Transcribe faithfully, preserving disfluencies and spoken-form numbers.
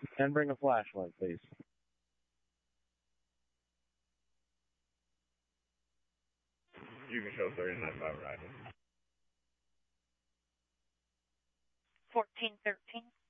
And bring a flashlight, please. You can show thirty-nine five riding. fourteen thirteen.